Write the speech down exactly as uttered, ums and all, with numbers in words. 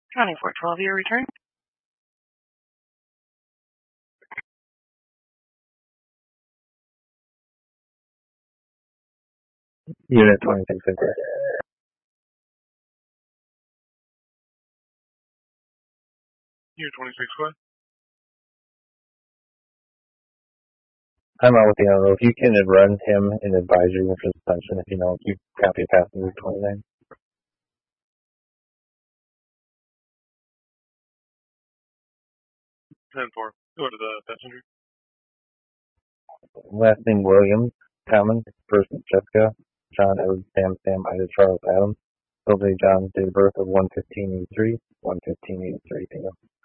twenty-four twelve, your return. Unit twenty-six fifty. Unit twenty-six what? I'm out with the Honorable. If you can run him in advisory for suspension, if you know, if you copy passenger twenty-nine. ten four. Go to the passenger. Last name Williams, common. First Jessica, John Edward Sam Sam Ida Charles Adams. Birthday John, date of birth of one fifteen eighty-three, one fifteen eighty-three.